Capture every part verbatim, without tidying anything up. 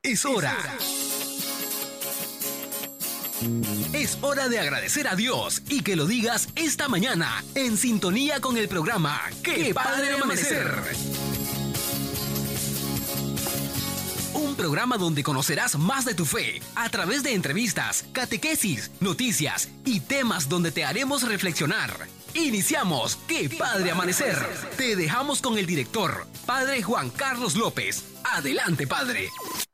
Es hora. Es hora de agradecer a Dios y que lo digas esta mañana en sintonía con el programa ¡Qué Padre Amanecer! Un programa donde conocerás más de tu fe a través de entrevistas, catequesis, noticias y temas donde te haremos reflexionar. Iniciamos ¡Qué Padre Amanecer! Te dejamos con el director, Padre Juan Carlos López. Adelante, Padre.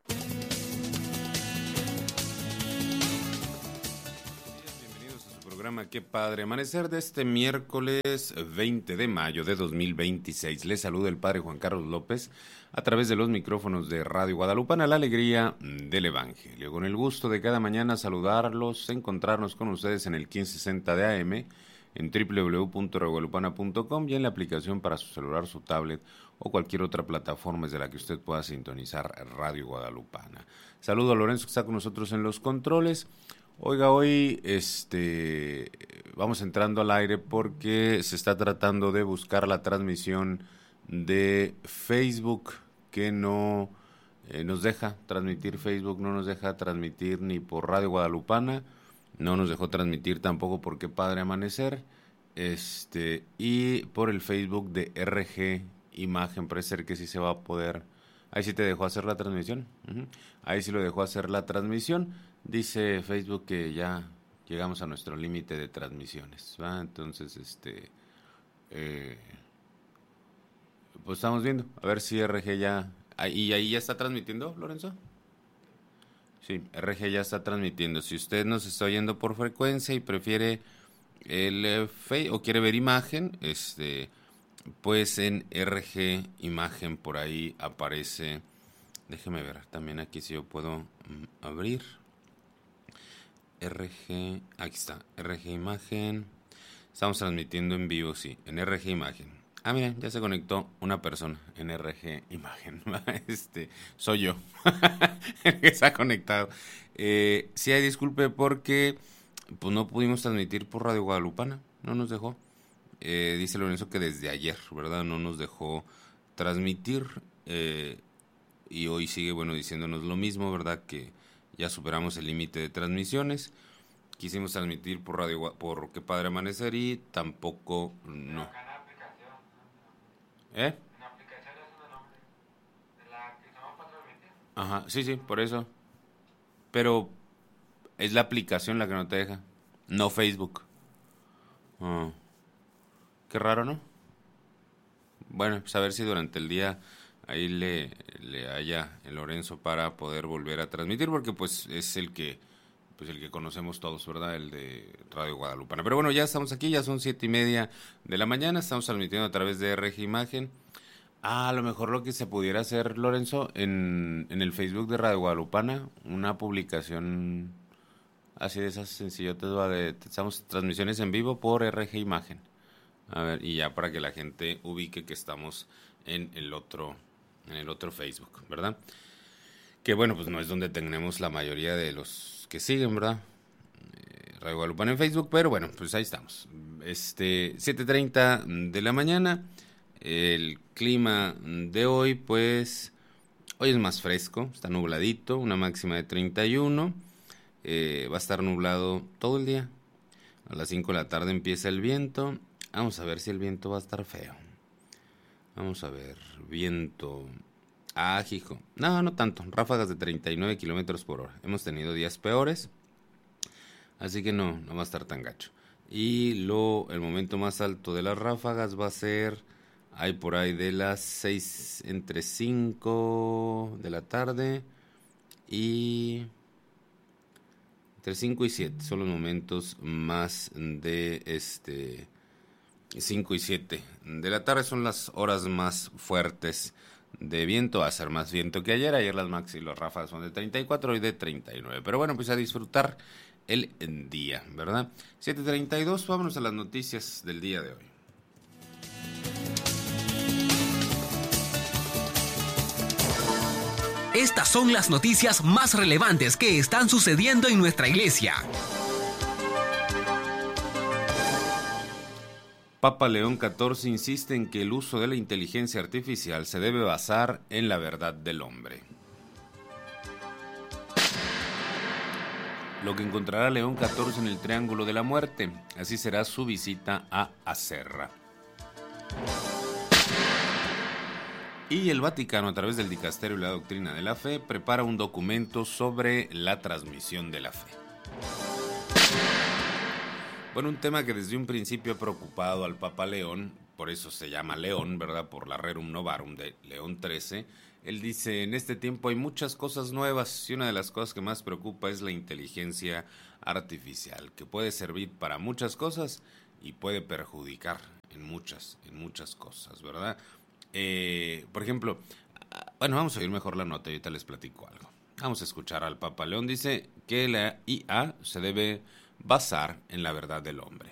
Programa Qué Padre Amanecer de este miércoles veinte de mayo de dos mil veintiséis. Les saluda el Padre Juan Carlos López a través de los micrófonos de Radio Guadalupana, la alegría del Evangelio. Con el gusto de cada mañana saludarlos, encontrarnos con ustedes en el quince sesenta de A M, en doble u doble u doble u punto radio guadalupana punto com y en la aplicación para su celular, su tablet o cualquier otra plataforma desde la que usted pueda sintonizar Radio Guadalupana. Saludo a Lorenzo que está con nosotros en los controles. Oiga, hoy este, vamos entrando al aire porque se está tratando de buscar la transmisión de Facebook que no eh, nos deja transmitir. Facebook no nos deja transmitir ni por Radio Guadalupana, no nos dejó transmitir tampoco por Qué Padre Amanecer, este, y por el Facebook de R G Imagen. Parece ser que sí se va a poder. Ahí sí te dejó hacer la transmisión. Uh-huh. Ahí sí lo dejó hacer la transmisión. Dice Facebook que ya llegamos a nuestro límite de transmisiones, ¿va? Entonces, este, eh, pues estamos viendo, a ver si R G ya, ¿y ahí ya está transmitiendo, Lorenzo? Sí, R G ya está transmitiendo. Si usted nos está oyendo por frecuencia y prefiere el eh, fe o quiere ver imagen, este, pues en R G Imagen por ahí aparece. Déjeme ver, también aquí si yo puedo mm, abrir. R G, aquí está, R G Imagen. Estamos transmitiendo en vivo, sí, en R G Imagen. Ah, mira, ya se conectó una persona en R G Imagen. Este, soy yo, el que está conectado. Eh, sí, disculpe porque pues no pudimos transmitir por Radio Guadalupana, no nos dejó. Eh, dice Lorenzo que desde ayer, ¿verdad? No nos dejó transmitir. Eh, y hoy sigue, bueno, diciéndonos lo mismo, ¿verdad? Que ya superamos el límite de transmisiones. Quisimos transmitir por Radio por Qué Padre Amanecer y tampoco no. ¿Eh? En la aplicación es un nombre. De la aplicación para transmitir. Ajá, sí, sí, por eso. Pero es la aplicación la que no te deja, no Facebook. Oh. Qué raro, ¿no? Bueno, pues a ver si durante el día ahí le, le haya el Lorenzo para poder volver a transmitir, porque pues es el que pues el que conocemos todos, ¿verdad? El de Radio Guadalupana. Pero bueno, ya estamos aquí, ya son siete y media de la mañana, estamos transmitiendo a través de R G Imagen. Ah, a lo mejor lo que se pudiera hacer, Lorenzo, en, en el Facebook de Radio Guadalupana, una publicación así de esas sencillotas, ¿va? De, estamos transmisiones en vivo por R G Imagen. A ver, y ya para que la gente ubique que estamos en el otro en el otro Facebook, ¿verdad? Que bueno, pues no es donde tenemos la mayoría de los que siguen, ¿verdad? Eh, Radio Guadalupana en Facebook, pero bueno, pues ahí estamos. Este, siete treinta de la mañana, el clima de hoy, pues, hoy es más fresco, está nubladito, una máxima de treinta y uno, eh, va a estar nublado todo el día. A las cinco de la tarde empieza el viento, vamos a ver si el viento va a estar feo. Vamos a ver, viento, ah, hijo, no, no tanto, ráfagas de treinta y nueve kilómetros por hora, hemos tenido días peores, así que no, no va a estar tan gacho. Y lo, el momento más alto de las ráfagas va a ser, hay por ahí de las seis, entre cinco de la tarde y entre cinco y siete, son los momentos más de este... cinco y siete de la tarde son las horas más fuertes de viento, va a ser más viento que ayer, ayer las maxi y las ráfagas son de treinta y cuatro y de treinta y nueve, pero bueno, pues a disfrutar el día, ¿verdad? siete treinta y dos, vámonos a las noticias del día de hoy. Estas son las noticias más relevantes que están sucediendo en nuestra iglesia. Papa León catorce insiste en que el uso de la inteligencia artificial se debe basar en la verdad del hombre. lo que encontrará León catorce en el Triángulo de la Muerte. Así será su visita a Acerra. Y el Vaticano, a través del Dicasterio y la Doctrina de la Fe, prepara un documento sobre la transmisión de la fe. Bueno, un tema que desde un principio ha preocupado al Papa León, por eso se llama León, ¿verdad? Por la Rerum Novarum de León trece. Él dice, en este tiempo hay muchas cosas nuevas y una de las cosas que más preocupa es la inteligencia artificial, que puede servir para muchas cosas y puede perjudicar en muchas, en muchas cosas, ¿verdad? Eh, por ejemplo, bueno, vamos a oír mejor la nota y ahorita les platico algo. Vamos a escuchar al Papa León. Dice que la I A se debe basar en la verdad del hombre.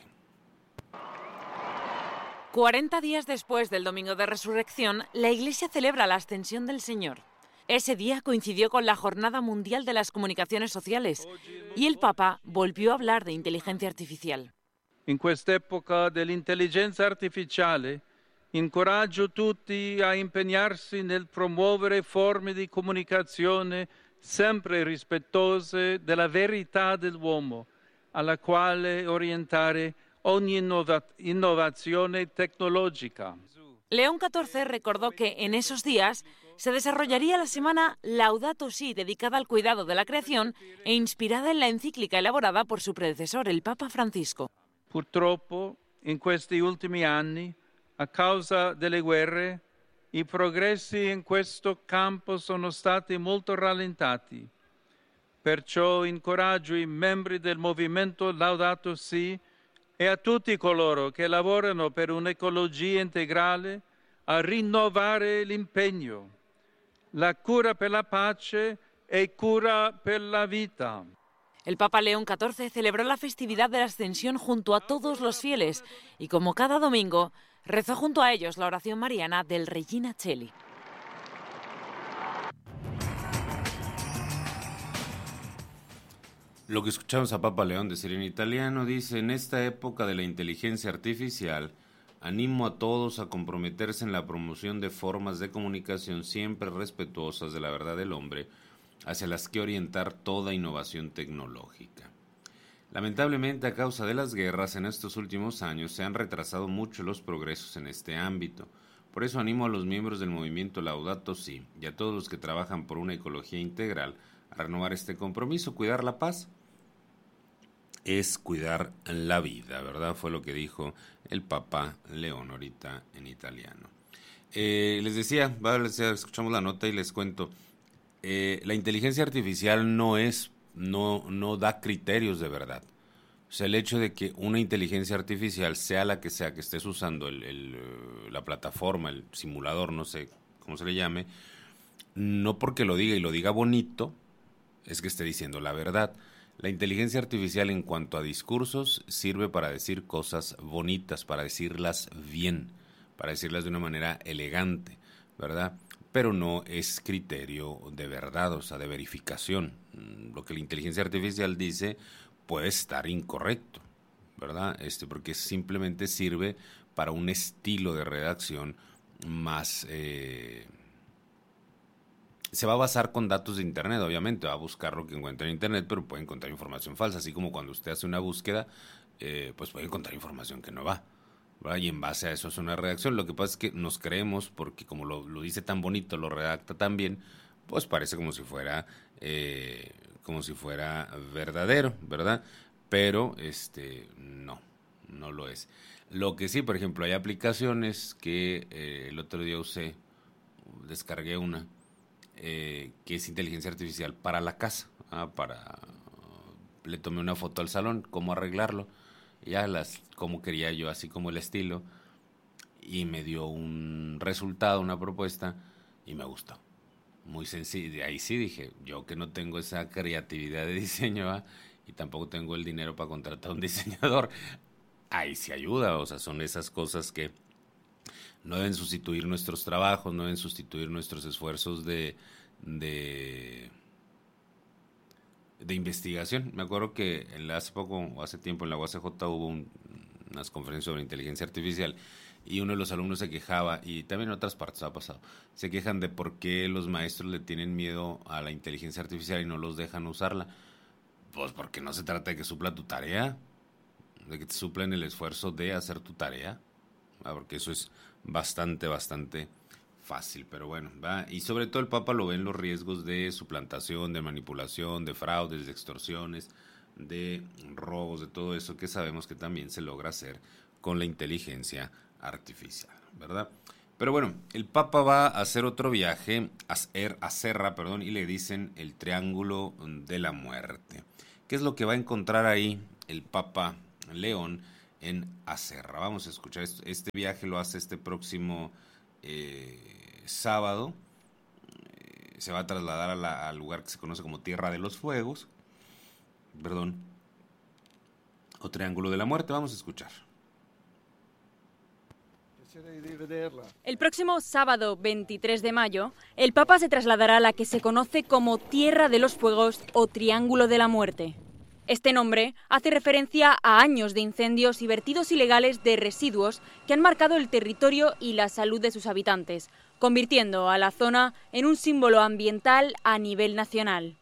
cuarenta días después del Domingo de Resurrección, la Iglesia celebra la Ascensión del Señor. Ese día coincidió con la Jornada Mundial de las Comunicaciones Sociales y el Papa volvió a hablar de inteligencia artificial. In quest'epoca dell'intelligenza artificiale, incoraggio tutti a impegnarsi nel promuovere forme di comunicazione sempre rispettose della verità dell'uomo, alla quale orientare ogni innova- innovazione tecnologica. León catorce recordó que en esos días se desarrollaría la semana Laudato Si, dedicada al cuidado de la creación e inspirada en la encíclica elaborada por su predecesor, el Papa Francisco. Purtroppo, in questi ultimi anni, a causa delle guerre, i progressi in questo campo sono stati molto rallentati. Perciò incoraggio i membri del movimento Laudato Si e a tutti coloro che lavorano per un'ecologia integrale a rinnovare l'impegno, la cura per la pace e cura per la vita. El Papa León catorce celebró la festividad de la Ascensión junto a todos los fieles y, como cada domingo, rezó junto a ellos la oración mariana del Regina Coeli. Lo que escuchamos a Papa León decir en italiano dice, en esta época de la inteligencia artificial, animo a todos a comprometerse en la promoción de formas de comunicación siempre respetuosas de la verdad del hombre, hacia las que orientar toda innovación tecnológica. Lamentablemente, a causa de las guerras en estos últimos años, se han retrasado mucho los progresos en este ámbito. Por eso animo a los miembros del movimiento Laudato Si y a todos los que trabajan por una ecología integral a renovar este compromiso. Cuidar la paz es cuidar la vida, ¿verdad? Fue lo que dijo el Papa León ahorita en italiano. Eh, les decía, vale, les decía, escuchamos la nota y les cuento. Eh, la inteligencia artificial no es, no, no da criterios de verdad. O sea, el hecho de que una inteligencia artificial, sea la que sea que estés usando, el, el, la plataforma, el simulador, no sé cómo se le llame, no porque lo diga y lo diga bonito, es que esté diciendo la verdad. La inteligencia artificial en cuanto a discursos sirve para decir cosas bonitas, para decirlas bien, para decirlas de una manera elegante, ¿verdad? Pero no es criterio de verdad, o sea, de verificación. Lo que la inteligencia artificial dice puede estar incorrecto, ¿verdad? Este, porque simplemente sirve para un estilo de redacción más... Eh, se va a basar con datos de internet, obviamente, va a buscar lo que encuentra en internet, pero puede encontrar información falsa, así como cuando usted hace una búsqueda, eh, pues puede encontrar información que no va, ¿verdad? Y en base a eso es una redacción. Lo que pasa es que nos creemos, porque como lo, lo dice tan bonito, lo redacta tan bien, pues parece como si fuera, eh, como si fuera verdadero, ¿verdad? Pero este no, no lo es. Lo que sí, por ejemplo, hay aplicaciones que eh, el otro día usé, descargué una, Eh, que es inteligencia artificial para la casa, ah, para uh, le tomé una foto al salón, cómo arreglarlo, ya las, cómo quería yo, así como el estilo, y me dio un resultado, una propuesta, y me gustó, muy sencillo. Ahí sí dije, yo que no tengo esa creatividad de diseño, ¿ah? Y tampoco tengo el dinero para contratar a un diseñador, ahí sí ayuda. O sea, son esas cosas que no deben sustituir nuestros trabajos, no deben sustituir nuestros esfuerzos de, de, de investigación. Me acuerdo que hace poco, o hace tiempo en la U A C J hubo un, unas conferencias sobre inteligencia artificial y uno de los alumnos se quejaba, y también en otras partes ha pasado, se quejan de por qué los maestros le tienen miedo a la inteligencia artificial y no los dejan usarla. Pues porque no se trata de que supla tu tarea, de que te suplen el esfuerzo de hacer tu tarea, ¿va? Porque eso es bastante, bastante fácil, pero bueno, ¿va? Y sobre todo el Papa lo ve en los riesgos de suplantación, de manipulación, de fraudes, de extorsiones, de robos, de todo eso que sabemos que también se logra hacer con la inteligencia artificial, ¿verdad? Pero bueno, el Papa va a hacer otro viaje a, a Serra, perdón, y le dicen el Triángulo de la Muerte. ¿Qué es lo que va a encontrar ahí el Papa León en Acerra? Vamos a escuchar esto. Este viaje lo hace este próximo eh, sábado. Eh, se va a trasladar a la, al lugar que se conoce como Tierra de los Fuegos, perdón, o Triángulo de la Muerte. Vamos a escuchar. El próximo sábado veintitrés de mayo, el Papa se trasladará a la que se conoce como Tierra de los Fuegos o Triángulo de la Muerte. Este nombre hace referencia a años de incendios y vertidos ilegales de residuos que han marcado el territorio y la salud de sus habitantes, convirtiendo a la zona en un símbolo ambiental a nivel nacional.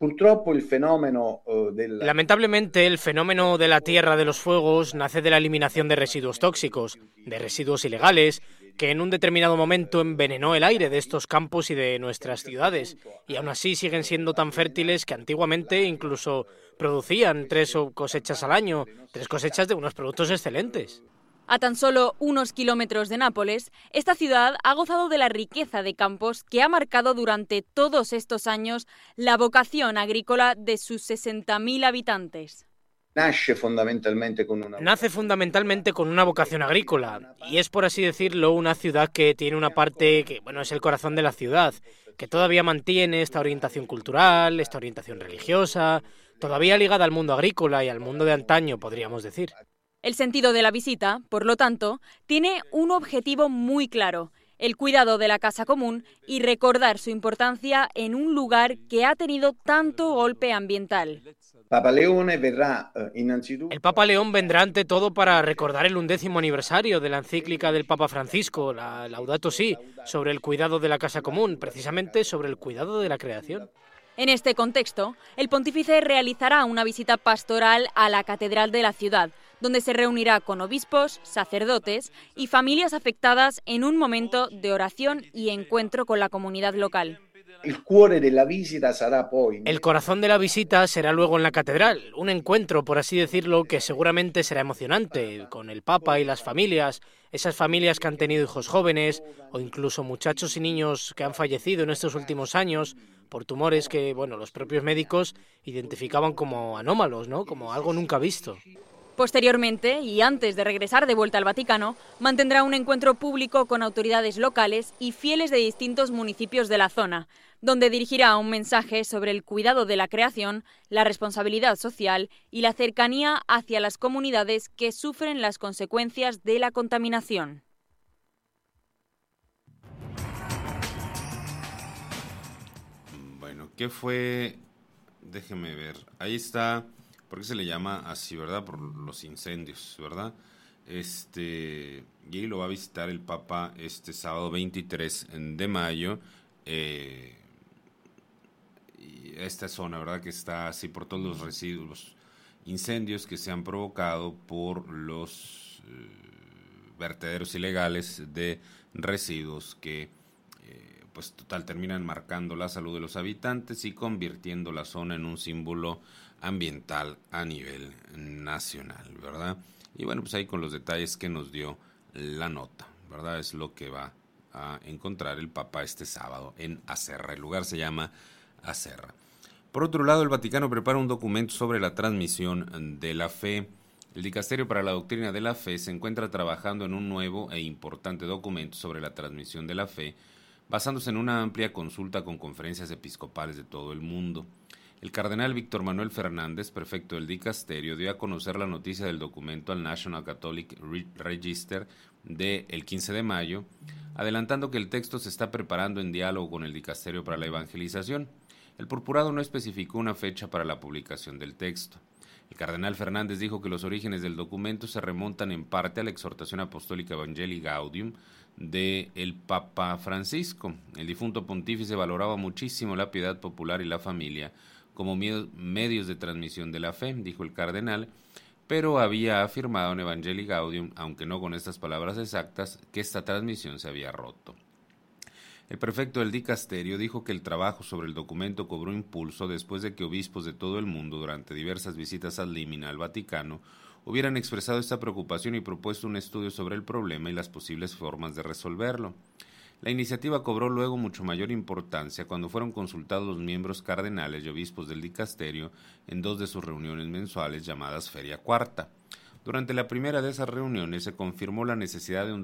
Lamentablemente, el fenómeno de la Tierra de los Fuegos nace de la eliminación de residuos tóxicos, de residuos ilegales, que en un determinado momento envenenó el aire de estos campos y de nuestras ciudades, y aún así siguen siendo tan fértiles que antiguamente incluso producían tres cosechas al año, tres cosechas de unos productos excelentes. A tan solo unos kilómetros de Nápoles, esta ciudad ha gozado de la riqueza de campos que ha marcado durante todos estos años la vocación agrícola de sus sesenta mil habitantes. Nace fundamentalmente con una... Nace fundamentalmente con una vocación agrícola, y es, por así decirlo, una ciudad que tiene una parte que, bueno, es el corazón de la ciudad, que todavía mantiene esta orientación cultural, esta orientación religiosa, todavía ligada al mundo agrícola y al mundo de antaño, podríamos decir. El sentido de la visita, por lo tanto, tiene un objetivo muy claro: el cuidado de la casa común y recordar su importancia en un lugar que ha tenido tanto golpe ambiental. El Papa León vendrá ante todo para recordar el undécimo aniversario de la encíclica del Papa Francisco, la Laudato Si, sobre el cuidado de la casa común, precisamente sobre el cuidado de la creación. En este contexto, el pontífice realizará una visita pastoral a la catedral de la ciudad, donde se reunirá con obispos, sacerdotes y familias afectadas en un momento de oración y encuentro con la comunidad local. El corazón de la visita será luego en la catedral, un encuentro, por así decirlo, que seguramente será emocionante, con el Papa y las familias, esas familias que han tenido hijos jóvenes, o incluso muchachos y niños que han fallecido en estos últimos años por tumores que, bueno, los propios médicos identificaban como anómalos, ¿no? Como algo nunca visto. Posteriormente, y antes de regresar de vuelta al Vaticano, mantendrá un encuentro público con autoridades locales y fieles de distintos municipios de la zona, donde dirigirá un mensaje sobre el cuidado de la creación, la responsabilidad social y la cercanía hacia las comunidades que sufren las consecuencias de la contaminación. Bueno, ¿qué fue? Déjeme ver. Ahí está. ¿Por qué se le llama así, verdad? Por los incendios, ¿verdad? Este, y ahí lo va a visitar el Papa este sábado veintitrés de mayo. Eh, y esta zona, ¿verdad? Que está así por todos los residuos, los incendios que se han provocado por los eh, vertederos ilegales de residuos que, eh, pues total, terminan marcando la salud de los habitantes y convirtiendo la zona en un símbolo ambiental a nivel nacional, ¿verdad? Y bueno, pues ahí con los detalles que nos dio la nota, ¿verdad? Es lo que va a encontrar el Papa este sábado en Acerra. El lugar se llama Acerra. Por otro lado, el Vaticano prepara un documento sobre la transmisión de la fe. El Dicasterio para la Doctrina de la Fe se encuentra trabajando en un nuevo e importante documento sobre la transmisión de la fe, basándose en una amplia consulta con conferencias episcopales de todo el mundo. El cardenal Víctor Manuel Fernández, prefecto del dicasterio, dio a conocer la noticia del documento al National Catholic Register del quince de mayo, adelantando que el texto se está preparando en diálogo con el dicasterio para la evangelización. El purpurado no especificó una fecha para la publicación del texto. El cardenal Fernández dijo que los orígenes del documento se remontan en parte a la exhortación apostólica Evangelii Gaudium del Papa Francisco. El difunto pontífice valoraba muchísimo la piedad popular y la familia como medios de transmisión de la fe, dijo el cardenal, pero había afirmado en Evangelii Gaudium, aunque no con estas palabras exactas, que esta transmisión se había roto. El prefecto del dicasterio dijo que el trabajo sobre el documento cobró impulso después de que obispos de todo el mundo, durante diversas visitas ad limina al Vaticano, hubieran expresado esta preocupación y propuesto un estudio sobre el problema y las posibles formas de resolverlo. La iniciativa cobró luego mucho mayor importancia cuando fueron consultados los miembros cardenales y obispos del dicasterio en dos de sus reuniones mensuales llamadas Feria Cuarta. Durante la primera de esas reuniones se confirmó la necesidad de un